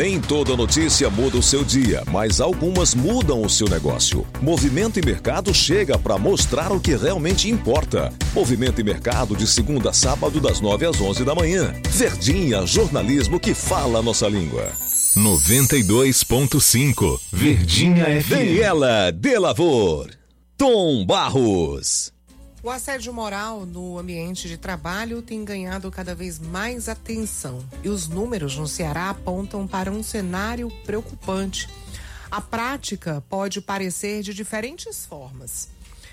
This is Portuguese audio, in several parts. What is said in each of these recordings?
Nem toda notícia muda o seu dia, mas algumas mudam o seu negócio. Movimento e Mercado chega para mostrar o que realmente importa. Movimento e Mercado de segunda a sábado das 9 às 11 da manhã. Verdinha, jornalismo que fala a nossa língua. 92.5 Verdinha FM. Daniela Delavor. Tom Barros. O assédio moral no ambiente de trabalho tem ganhado cada vez mais atenção e os números no Ceará apontam para um cenário preocupante. A prática pode parecer de diferentes formas,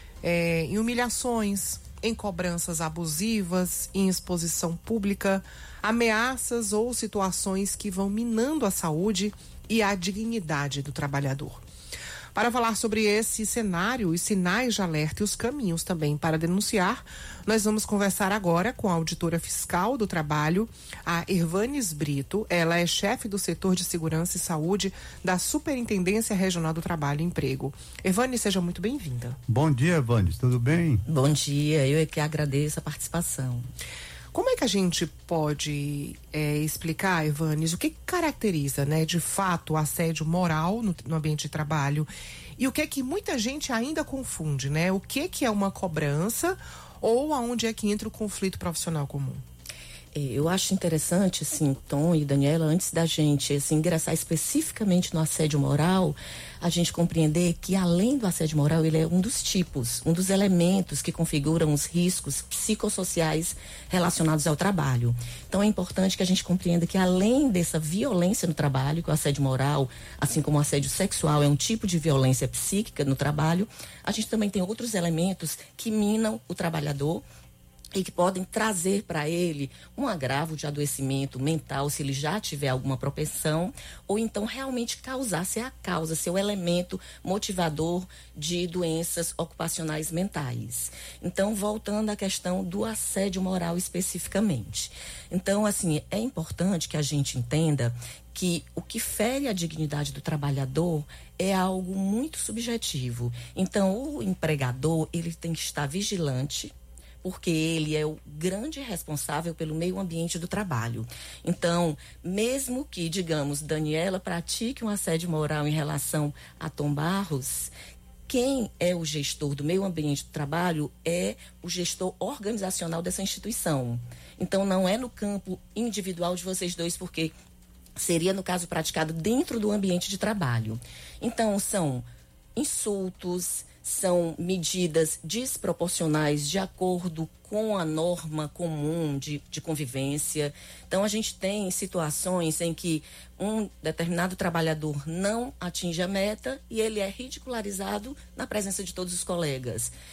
em humilhações, em cobranças abusivas, em exposição pública, ameaças ou situações que vão minando a saúde e a dignidade do trabalhador. Para falar sobre esse cenário, os sinais de alerta e os caminhos também para denunciar, nós vamos conversar agora com a auditora fiscal do trabalho, a Ervanes Brito. Ela é chefe do setor de segurança e saúde da Superintendência Regional do Trabalho e Emprego. Ervanes, seja muito bem-vinda. Bom dia, Ervanes, tudo bem? Bom dia, eu é que agradeço a participação. Como é que a gente pode explicar, Ervanes, o que caracteriza, de fato, o assédio moral no ambiente de trabalho e o que é que muita gente ainda confunde, O que é uma cobrança ou aonde é que entra o conflito profissional comum? Eu acho interessante, assim, Tom e Daniela, antes da gente ingressar especificamente no assédio moral, a gente compreender que além do assédio moral, ele é um dos tipos, um dos elementos que configuram os riscos psicossociais relacionados ao trabalho. Então é importante que a gente compreenda que além dessa violência no trabalho, que o assédio moral, assim como o assédio sexual é um tipo de violência psíquica no trabalho, a gente também tem outros elementos que minam o trabalhador e que podem trazer para ele um agravo de adoecimento mental, se ele já tiver alguma propensão, ou então realmente ser a causa, ser o elemento motivador de doenças ocupacionais mentais. Então, voltando à questão do assédio moral especificamente. Então, é importante que a gente entenda que o que fere a dignidade do trabalhador é algo muito subjetivo. Então, o empregador, ele tem que estar vigilante, porque ele é o grande responsável pelo meio ambiente do trabalho. Então, mesmo que, digamos, Daniela pratique um assédio moral em relação a Tom Barros, quem é o gestor do meio ambiente do trabalho é o gestor organizacional dessa instituição. Então, não é no campo individual de vocês dois, porque seria, no caso, praticado dentro do ambiente de trabalho. Então, são insultos, são medidas desproporcionais de acordo com a norma comum de convivência. Então, a gente tem situações em que um determinado trabalhador não atinge a meta e ele é ridicularizado na presença de todos os colegas.